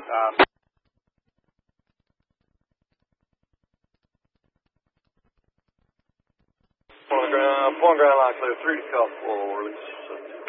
Point ground line clear, 3 to call 4 release.